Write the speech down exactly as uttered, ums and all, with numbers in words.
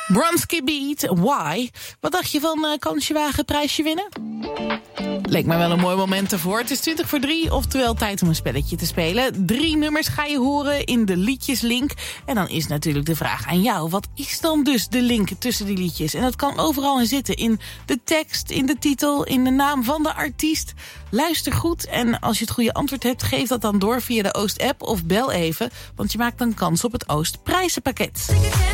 Bronski Beat, Why? Wat dacht je van uh, kansje wagen, prijsje winnen? Leek mij wel een mooi moment ervoor. Het is twintig voor drie, oftewel tijd om een spelletje te spelen. Drie nummers ga je horen in de liedjeslink. En dan is natuurlijk de vraag aan jou. Wat is dan dus de link tussen die liedjes? En dat kan overal in zitten. In de tekst, in de titel, in de naam van de artiest. Luister goed en als je het goede antwoord hebt, geef dat dan door via de Oost-app of bel even. Want je maakt dan kans op het Oost prijzenpakket.